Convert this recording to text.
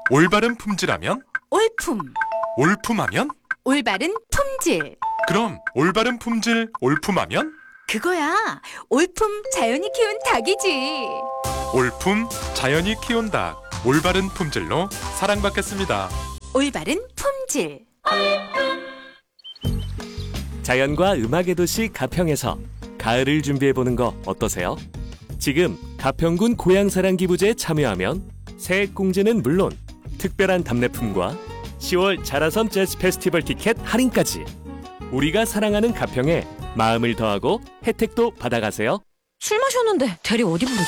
올바른 품질하면? 올품, 올품하면? 올바른 품질. 그럼 올바른 품질, 올품하면? 그거야. 올품 자연이 키운 닭이지. 올품, 자연이 키운 닭. 올바른 품질로 사랑받겠습니다. 올바른 품질. 자연과 음악의 도시 가평에서 가을을 준비해보는 거 어떠세요? 지금 가평군 고향사랑기부제에 참여하면 새해공제는 물론 특별한 답례품과 10월 자라섬 재즈 페스티벌 티켓 할인까지 우리가 사랑하는 가평에 마음을 더하고 혜택도 받아가세요. 술 마셨는데 대리 어디 부르지?